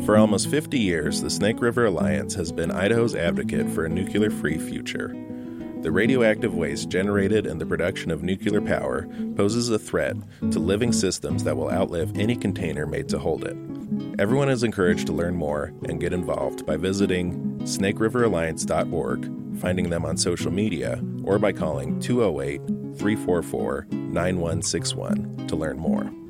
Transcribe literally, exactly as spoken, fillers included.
For almost fifty years, the Snake River Alliance has been Idaho's advocate for a nuclear-free future. The radioactive waste generated in the production of nuclear power poses a threat to living systems that will outlive any container made to hold it. Everyone is encouraged to learn more and get involved by visiting snake river alliance dot org, finding them on social media, or by calling two oh eight, three four four, nine one six one to learn more.